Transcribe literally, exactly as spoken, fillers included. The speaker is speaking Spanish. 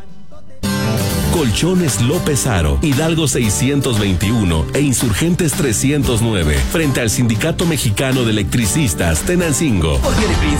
Colchones López Aro, Hidalgo seiscientos veintiuno e Insurgentes trescientos nueve, frente al Sindicato Mexicano de Electricistas, Tenancingo. Porque eres príncipe